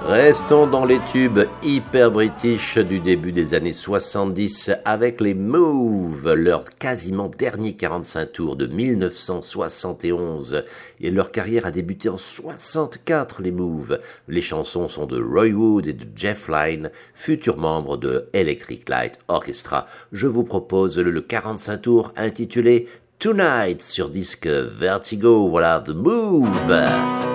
Restons dans les tubes hyper british du début des années 70 avec les Move, leur quasiment dernier 45 tours de 1971. Et leur carrière a débuté en 64, les Move. Les chansons sont de Roy Wood et de Jeff Lynne, futurs membres de Electric Light Orchestra. Je vous propose le 45 tours intitulé Tonight sur disque Vertigo. Voilà The Move.